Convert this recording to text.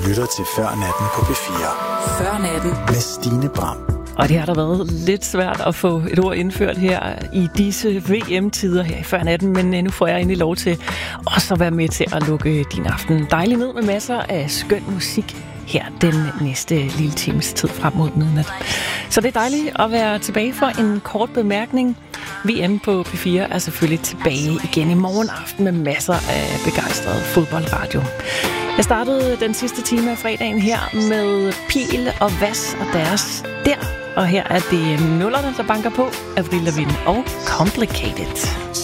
lytter til Før Natten på P4. Før Natten Med Stine Bram. Og det har da været lidt svært at få et ord indført her i disse VM-tider her i Før Natten, men nu får jeg endelig lov til også at være med til at lukke din aften dejligt ned med masser af skøn musik her den næste lille times tid frem mod midnat. Så det er dejligt at være tilbage for en kort bemærkning. VM på P4 er selvfølgelig tilbage igen i morgen aften med masser af begejstret fodboldradio. Jeg startede den sidste time af fredagen her med Pil og Vas og deres Der. Og her er det nullerne, der banker på. Avril Lavigne og Complicated.